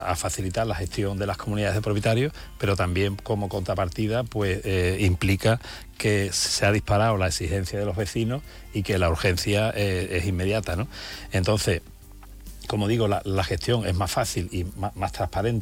a facilitar la gestión de las comunidades de propietarios, pero también como contrapartida pues implica que se ha disparado la exigencia de los vecinos y que la urgencia es inmediata, ¿no? Entonces, como digo, la gestión es más fácil y más transparente